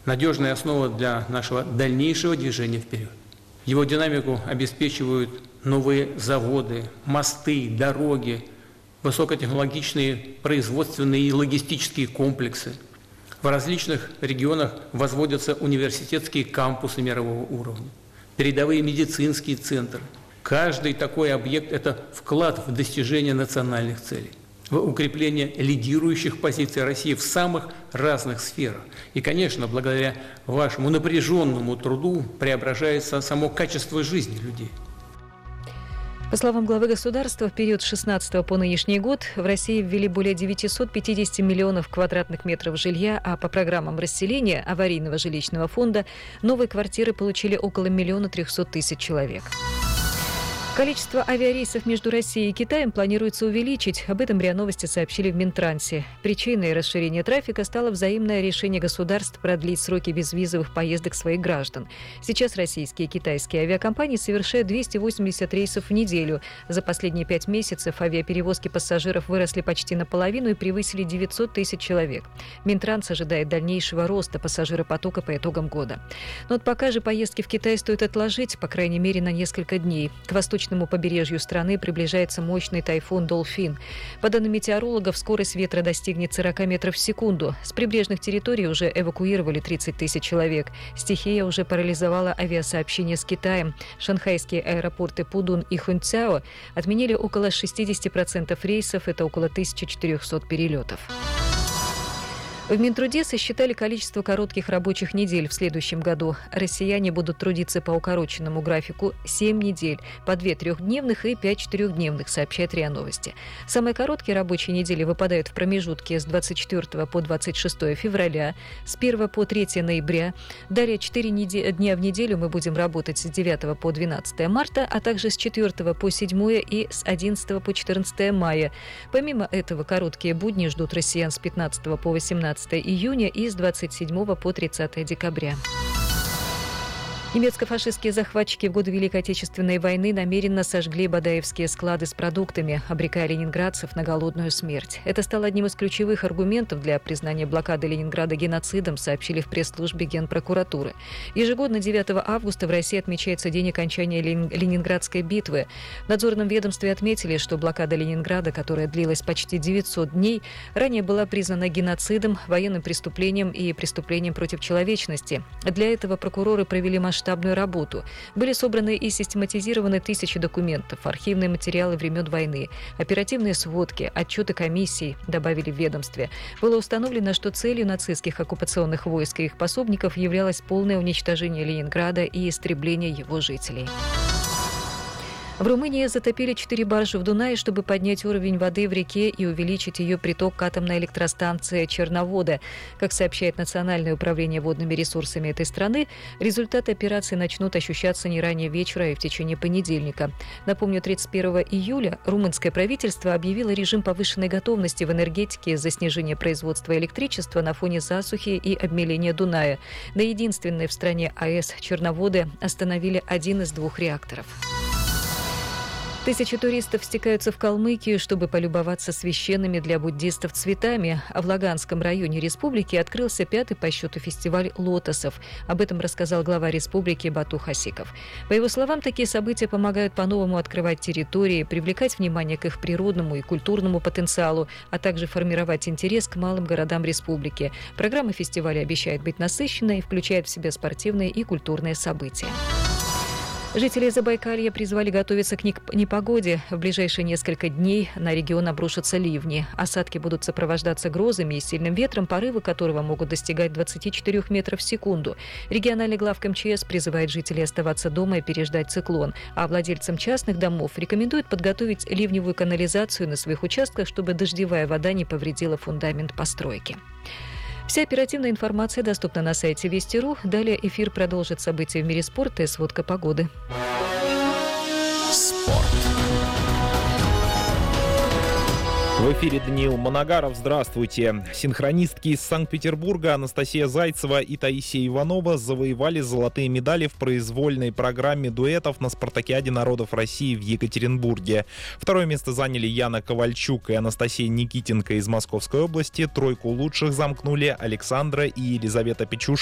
надежная основа для нашего дальнейшего движения вперед. Его динамику обеспечивают новые заводы, мосты, дороги, высокотехнологичные производственные и логистические комплексы. В различных регионах возводятся университетские кампусы мирового уровня, передовые медицинские центры. Каждый такой объект – это вклад в достижение национальных целей, в укрепление лидирующих позиций России в самых разных сферах. И, конечно, благодаря вашему напряженному труду преображается само качество жизни людей. По словам главы государства, в период с 2016 по нынешний год в России ввели более 950 миллионов квадратных метров жилья, а по программам расселения аварийного жилищного фонда новые квартиры получили около 1 300 000 человек. Количество авиарейсов между Россией и Китаем планируется увеличить. Об этом РИА Новости сообщили в Минтрансе. Причиной расширения трафика стало взаимное решение государств продлить сроки безвизовых поездок своих граждан. Сейчас российские и китайские авиакомпании совершают 280 рейсов в неделю. За последние 5 месяцев авиаперевозки пассажиров выросли почти наполовину и превысили 900 000 человек. Минтранс ожидает дальнейшего роста пассажиропотока по итогам года. Но вот пока же поездки в Китай стоит отложить, по крайней мере, на несколько дней. К восточному побережью страны приближается мощный тайфун «Долфин». По данным метеорологов, скорость ветра достигнет 40 метров в секунду. С прибрежных территорий уже эвакуировали 30 000 человек. Стихия уже парализовала авиасообщение с Китаем. Шанхайские аэропорты Пудун и Хунцзяо отменили около 60% рейсов, это около 1400 перелетов. В Минтруде сосчитали количество коротких рабочих недель в следующем году. Россияне будут трудиться по укороченному графику 7 недель, по 2 трехдневных и 5 четырехдневных, сообщает РИА Новости. Самые короткие рабочие недели выпадают в промежутке с 24 по 26 февраля, с 1 по 3 ноября. Далее 4 дня в неделю мы будем работать с 9 по 12 марта, а также с 4 по 7 и с 11 по 14 мая. Помимо этого, короткие будни ждут россиян с 15 по 18 июня и с 27 по 30 декабря. Немецко-фашистские захватчики в годы Великой Отечественной войны намеренно сожгли бадаевские склады с продуктами, обрекая ленинградцев на голодную смерть. Это стало одним из ключевых аргументов для признания блокады Ленинграда геноцидом, сообщили в пресс-службе Генпрокуратуры. Ежегодно 9 августа в России отмечается день окончания Ленинградской битвы. В надзорном ведомстве отметили, что блокада Ленинграда, которая длилась почти 900 дней, ранее была признана геноцидом, военным преступлением и преступлением против человечности. Для этого прокуроры провели масштабную работу. Были собраны и систематизированы тысячи документов, архивные материалы времен войны, оперативные сводки, отчеты комиссий, добавили в ведомстве. Было установлено, что целью нацистских оккупационных войск и их пособников являлось полное уничтожение Ленинграда и истребление его жителей. В Румынии затопили 4 баржи в Дунае, чтобы поднять уровень воды в реке и увеличить ее приток к атомной электростанции Черновода. Как сообщает Национальное управление водными ресурсами этой страны, результаты операции начнут ощущаться не ранее вечера и в течение понедельника. Напомню, 31 июля румынское правительство объявило режим повышенной готовности в энергетике из-за снижения производства электричества на фоне засухи и обмеления Дуная. На единственной в стране АЭС Черноводы остановили один из 2 реакторов. Тысячи туристов стекаются в Калмыкию, чтобы полюбоваться священными для буддистов цветами. А в Лаганском районе республики открылся 5-й по счету фестиваль лотосов. Об этом рассказал глава республики Бату Хасиков. По его словам, такие события помогают по-новому открывать территории, привлекать внимание к их природному и культурному потенциалу, а также формировать интерес к малым городам республики. Программа фестиваля обещает быть насыщенной и включает в себя спортивные и культурные события. Жители Забайкалья призвали готовиться к непогоде. В ближайшие несколько дней на регион обрушатся ливни. Осадки будут сопровождаться грозами и сильным ветром, порывы которого могут достигать 24 метров в секунду. Региональный главк МЧС призывает жителей оставаться дома и переждать циклон. А владельцам частных домов рекомендует подготовить ливневую канализацию на своих участках, чтобы дождевая вода не повредила фундамент постройки. Вся оперативная информация доступна на сайте Вести.ру. Далее эфир продолжит события в мире спорта и сводка погоды. Спорт. В эфире Даниил Моногаров. Здравствуйте. Синхронистки из Санкт-Петербурга Анастасия Зайцева и Таисия Иванова завоевали золотые медали в произвольной программе дуэтов на Спартакиаде народов России в Екатеринбурге. Второе место заняли Яна Ковальчук и Анастасия Никитенко из Московской области. Тройку лучших замкнули Александра и Елизавета Печушина